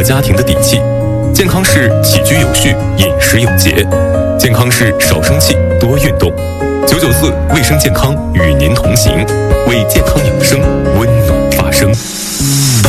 个家庭的底气。健康是起居有序，饮食有节；健康是少生气，多运动。994卫生健康与您同行。